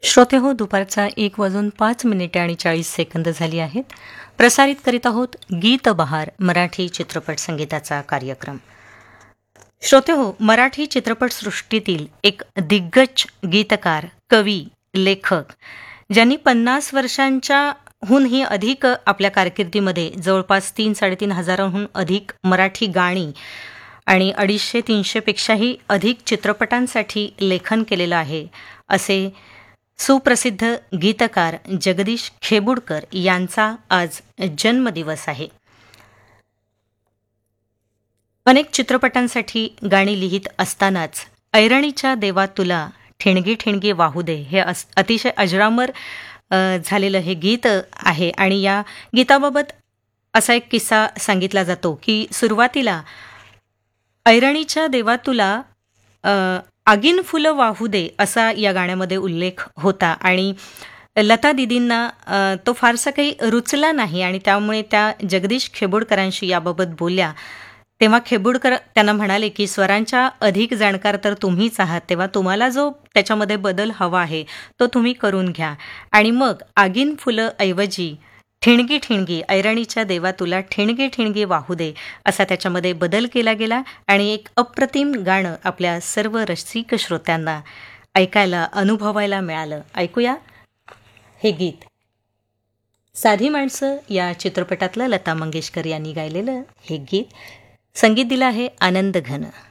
श्रोते हो, दुपारचा 1:05 झाली आहेत. प्रसारित करीत आहोत गीत बहार मराठी चित्रपट संगीताचा कार्यक्रम. श्रोते हो, मराठी चित्रपटसृष्टीतील एक दिग्गज गीतकार, कवी, लेखक ज्यांनी 50 वर्षांच्या हूनही अधिक आपल्या कारकिर्दीमध्ये जवळपास 3-3.5 हजारांहून अधिक मराठी गाणी आणि 250-300 पेक्षाही अधिक चित्रपटांसाठी लेखन केलेलं आहे, असे सुप्रसिद्ध गीतकार जगदीश खेबुडकर यांचा आज जन्मदिवस आहे. अनेक चित्रपटांसाठी गाणी लिहित असतानाच ऐरणीच्या देवा तुला ठिणगी ठिणगी वाहू दे हे अतिशय अजरामर झालेलं हे गीत आहे. आणि या गीताबाबत असा एक किस्सा सांगितला जातो की सुरुवातीला ऐरणीच्या देवा तुला आगीन फुलं वाहू दे असा या गाण्यामध्ये उल्लेख होता आणि लता दीदींना तो फारसा काही रुचला नाही आणि त्यामुळे त्या जगदीश खेबुडकरांशी याबाबत बोलल्या. तेव्हा खेबुडकर त्यांना म्हणाले की स्वरांच्या अधिक जाणकार तर तुम्हीच आहात, तेव्हा तुम्हाला जो त्याच्यामध्ये बदल हवा आहे तो तुम्ही करून घ्या. आणि मग आगीन फुलं ऐवजी ठिणगी ठिणगी ऐरणीच्या देवा तुला ठिणगी ठिणगी वाहू दे असा त्याच्यामध्ये बदल केला गेला आणि एक अप्रतिम गाणं आपल्या सर्व रसिक श्रोत्यांना ऐकायला अनुभवायला मिळालं. ऐकूया हे गीत. साधी माणसं या चित्रपटातलं लता मंगेशकर यांनी गायलेलं हे गीत. संगीत दिलं आहे आनंद घन.